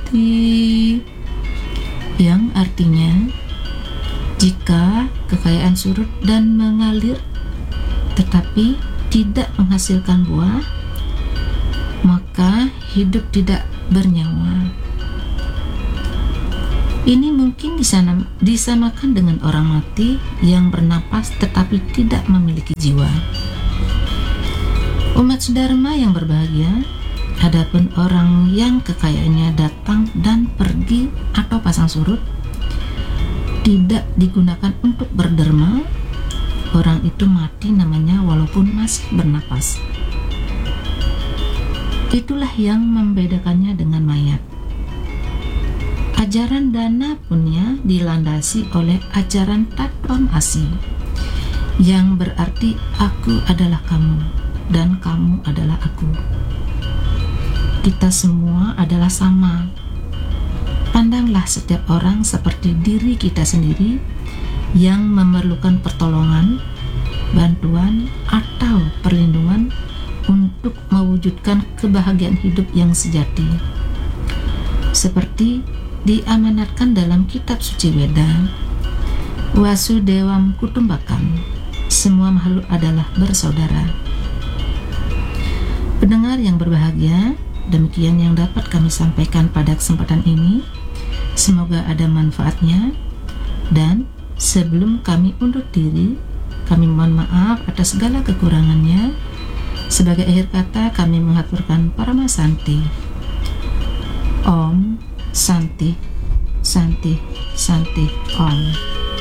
Santi, yang artinya jika kekayaan surut dan mengalir tetapi tidak menghasilkan buah, maka hidup tidak bernyawa. Ini mungkin disamakan dengan orang mati yang bernapas tetapi tidak memiliki jiwa. Umat Dharma yang berbahagia, adapun orang yang kekayaannya datang dan pergi atau pasang surut, tidak digunakan untuk berderma, orang itu mati namanya walaupun masih bernapas. Itulah yang membedakannya dengan mayat. Ajaran dana punya dilandasi oleh ajaran Tattvam Asi, yang berarti aku adalah kamu dan kamu adalah aku. Kita semua adalah sama. Pandanglah setiap orang seperti diri kita sendiri yang memerlukan pertolongan, bantuan, atau perlindungan untuk mewujudkan kebahagiaan hidup yang sejati. Seperti diamanatkan dalam kitab suci Weda, Wasudevam Kutumbakam, semua makhluk adalah bersaudara. Pendengar yang berbahagia, demikian yang dapat kami sampaikan pada kesempatan ini. Semoga ada manfaatnya, dan sebelum kami undur diri, kami mohon maaf atas segala kekurangannya. Sebagai akhir kata, kami mengaturkan Paramasanti. Om Santi, Santi, Santi, Om.